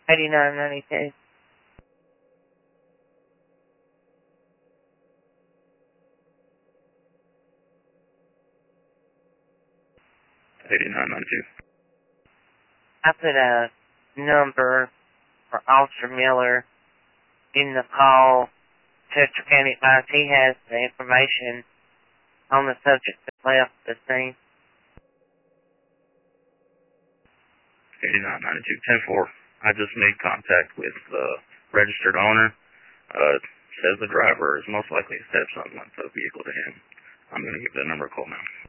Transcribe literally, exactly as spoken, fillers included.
eighty-nine ninety-two. eighty-nine ninety-two. I put a number for Officer Miller in the call. Chester County Advice. He has the information on the subject that left the scene. eighty-nine ninety-two. ten four. I just made contact with the registered owner. Uh, says the driver is most likely a stepson lent the vehicle to him. I'm going to give that number a call now.